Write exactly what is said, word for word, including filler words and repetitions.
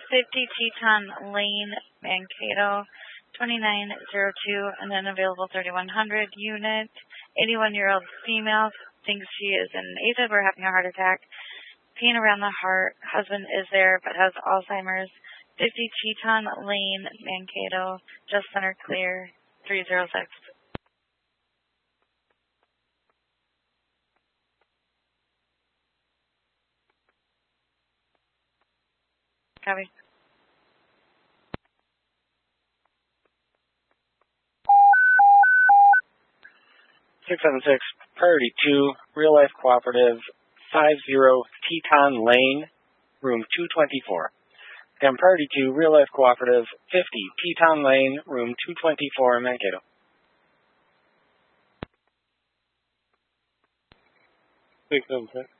fifty Teton Lane, Mankato, twenty-nine oh two, and then available thirty-one hundred unit. eighty-one-year-old female thinks she is in AFib or having a heart attack. Pain around the heart. Husband is there but has Alzheimer's. fifty Teton Lane, Mankato, just center clear, three oh six. Copy. six seven six, Priority two, Real Life Cooperative, fifty Teton Lane, room two twenty-four. Again, Priority two, Real Life Cooperative, fifty Teton Lane, room two twenty-four, Mankato. six seven six.